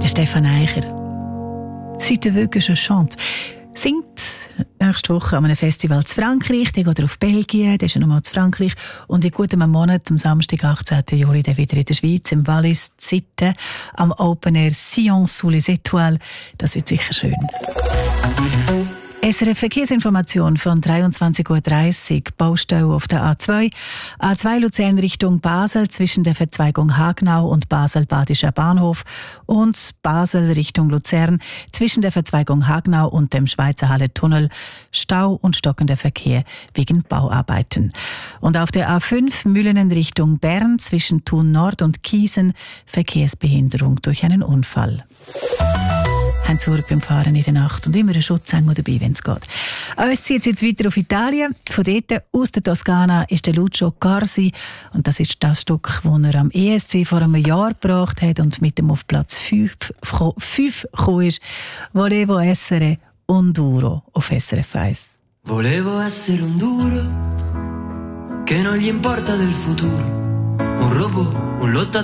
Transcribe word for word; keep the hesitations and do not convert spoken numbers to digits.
der Stefan Eicher. «Si tu veux que je chante» singt nächste Woche an einem Festival in Frankreich. Dann geht er auf Belgien, dann ist er nochmal in Frankreich. Und in gutem Monat, am Samstag, achtzehnten Juli, dann wieder in der Schweiz, im Wallis, Zitten, am Open Air Sion sous les Étoiles. Das wird sicher schön. S R F Verkehrsinformation von dreiundzwanzig Uhr dreißig. Baustau auf der A zwei. A zwei Luzern Richtung Basel zwischen der Verzweigung Hagnau und Basel-Badischer Bahnhof. Und Basel Richtung Luzern zwischen der Verzweigung Hagnau und dem Schweizer Halle-Tunnel. Stau und stockender Verkehr wegen Bauarbeiten. Und auf der A fünf Mühlenen Richtung Bern zwischen Thun Nord und Kiesen Verkehrsbehinderung durch einen Unfall. Haben zurück beim Fahren in der Nacht und immer einen Schutzengel dabei, wenn es geht. Uns zieht es jetzt weiter auf Italien. Von dort aus der Toskana ist der Lucio Corsi. Und das ist das Stück, das er am E S C vor einem Jahr gebracht hat und mit dem auf Platz fünf gekommen ist. Volevo essere un duro auf S R F eins. Volevo essere un duro che non gli importa del futuro. Un robot, un lottatore.